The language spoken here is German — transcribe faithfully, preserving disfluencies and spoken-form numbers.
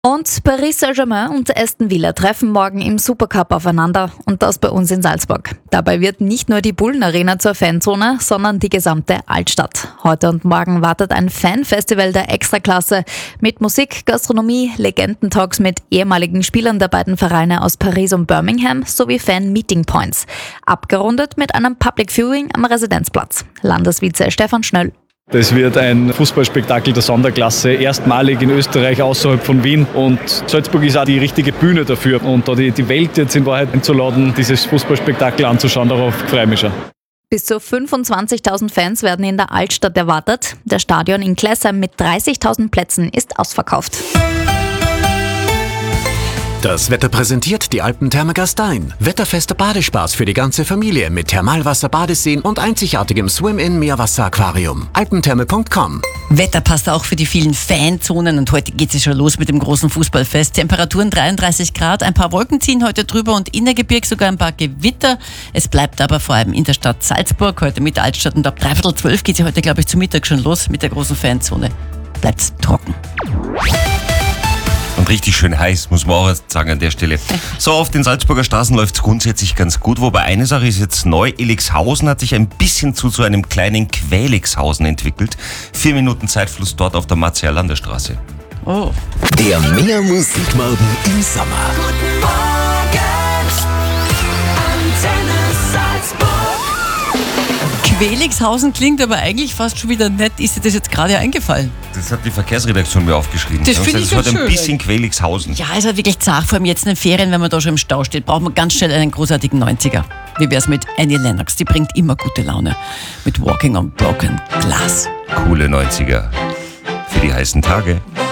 Und Paris Saint-Germain und Aston Villa treffen morgen im Supercup aufeinander und das bei uns in Salzburg. Dabei wird nicht nur die Bullen-Arena zur Fanzone, sondern die gesamte Altstadt. Heute und morgen wartet ein Fanfestival der Extraklasse mit Musik, Gastronomie, Legendentalks mit ehemaligen Spielern der beiden Vereine aus Paris und Birmingham sowie Fan-Meeting-Points. Abgerundet mit einem Public Viewing am Residenzplatz. Landesvize Stefan Schnöll. Das wird ein Fußballspektakel der Sonderklasse, erstmalig in Österreich außerhalb von Wien. Und Salzburg ist auch die richtige Bühne dafür. Und da die, die Welt jetzt in Wahrheit einzuladen, dieses Fußballspektakel anzuschauen, darauf freue ich mich schon. Bis zu fünfundzwanzigtausend Fans werden in der Altstadt erwartet. Das Stadion in Klessheim mit dreißigtausend Plätzen ist ausverkauft. Das Wetter präsentiert die Alpentherme Gastein. Wetterfester Badespaß für die ganze Familie mit Thermalwasser, Badeseen und einzigartigem Swim-In-Meerwasser-Aquarium. alpentherme punkt com. Wetter passt auch für die vielen Fanzonen und heute geht es schon los mit dem großen Fußballfest. Temperaturen dreiunddreißig Grad, ein paar Wolken ziehen heute drüber und in der Gebirg sogar ein paar Gewitter. Es bleibt aber vor allem in der Stadt Salzburg heute mit der Altstadt und ab dreiviertel zwölf geht es heute, glaube ich, zu Mittag schon los mit der großen Fanzone. Bleibt's trocken. Und richtig schön heiß, muss man auch erst sagen an der Stelle. So, auf den Salzburger Straßen läuft es grundsätzlich ganz gut, wobei eine Sache ist jetzt neu. Elixhausen hat sich ein bisschen zu so einem kleinen Quelixhausen entwickelt. Vier Minuten Zeitfluss dort auf der Martial Landesstraße. Oh. Der Mehr Musikmorgen im Sommer. Guten Morgen, Antenne Salzburg. Quelixhausen klingt aber eigentlich fast schon wieder nett. Ist dir das jetzt gerade eingefallen? Das hat die Verkehrsredaktion mir aufgeschrieben. Das finde ich Das ganz hat ein schön. bisschen Quelixhausen. Ja, es hat wirklich zart, vor allem jetzt in den Ferien, wenn man da schon im Stau steht, braucht man ganz schnell einen großartigen neunziger. Wie wär's mit Annie Lennox? Die bringt immer gute Laune. Mit Walking on Broken Glass. Coole neunziger. Für die heißen Tage.